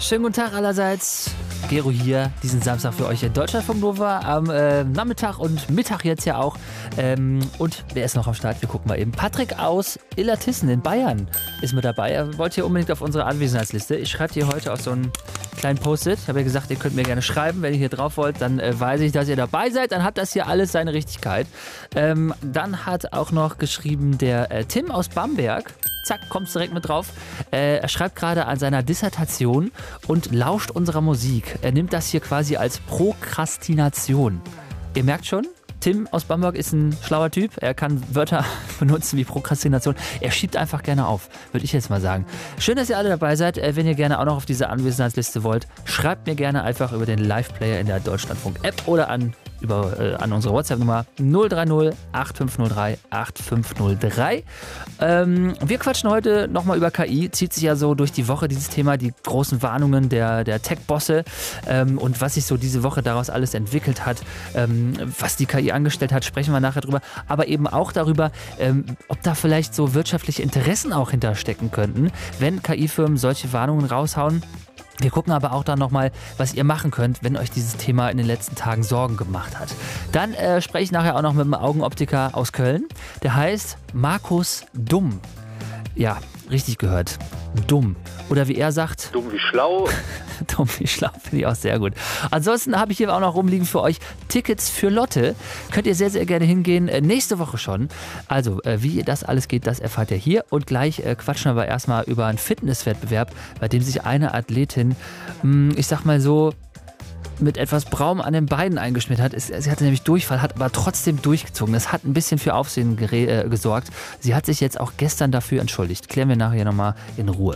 schönen guten Tag allerseits. Gero hier, diesen Samstag für euch in Deutschlandfunk Nova am Nachmittag und Mittag jetzt ja auch. Und wer ist noch am Start? Wir gucken mal eben. Patrick aus Illertissen in Bayern ist mit dabei. Er wollte hier unbedingt auf unsere Anwesenheitsliste. Ich schreibe dir heute auf so einen kleinen Post-it. Ich habe ja gesagt, ihr könnt mir gerne schreiben, wenn ihr hier drauf wollt. Dann weiß ich, dass ihr dabei seid. Dann hat das hier alles seine Richtigkeit. Dann hat auch noch geschrieben der Tim aus Bamberg. Zack, kommst direkt mit drauf. Er schreibt gerade an seiner Dissertation und lauscht unserer Musik. Er nimmt das hier quasi als Prokrastination. Ihr merkt schon, Tim aus Bamberg ist ein schlauer Typ. Er kann Wörter benutzen wie Prokrastination. Er schiebt einfach gerne auf, würde ich jetzt mal sagen. Schön, dass ihr alle dabei seid. Wenn ihr gerne auch noch auf diese Anwesenheitsliste wollt, schreibt mir gerne einfach über den Live-Player in der Deutschlandfunk-App oder an unsere WhatsApp-Nummer 030 8503 8503. Wir quatschen heute nochmal über KI. Zieht sich ja so durch die Woche dieses Thema, die großen Warnungen der Tech-Bosse und was sich so diese Woche daraus alles entwickelt hat, was die KI angestellt hat, sprechen wir nachher drüber. Aber eben auch darüber, ob da vielleicht so wirtschaftliche Interessen auch hinterstecken könnten, wenn KI-Firmen solche Warnungen raushauen. Wir gucken aber auch dann nochmal, was ihr machen könnt, wenn euch dieses Thema in den letzten Tagen Sorgen gemacht hat. Dann spreche ich nachher auch noch mit einem Augenoptiker aus Köln. Der heißt Markus Dumm. Ja, richtig gehört. Dumm. Oder wie er sagt... Dumm wie schlau. Dumm wie schlau, finde ich auch sehr gut. Ansonsten habe ich hier auch noch rumliegen für euch Tickets für Lotte. Könnt ihr sehr, sehr gerne hingehen. Nächste Woche schon. Also, wie das alles geht, das erfahrt ihr hier. Und gleich quatschen wir erstmal über einen Fitnesswettbewerb, bei dem sich eine Athletin, ich sag mal so, mit etwas Braun an den Beinen eingeschmiert hat. Sie hatte nämlich Durchfall, hat aber trotzdem durchgezogen. Das hat ein bisschen für Aufsehen gesorgt. Sie hat sich jetzt auch gestern dafür entschuldigt. Klären wir nachher nochmal in Ruhe.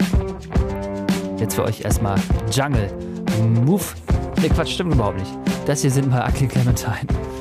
Jetzt für euch erstmal Jungle Move. Ne, Quatsch, stimmt überhaupt nicht. Das hier sind mal Ugly Clementine.